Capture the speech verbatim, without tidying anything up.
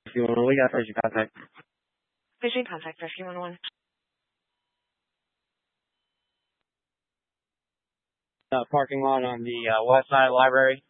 Rescue one one, we got first contact. Fishing contact, Rescue one one. Uh, parking lot on the uh, west side of the library.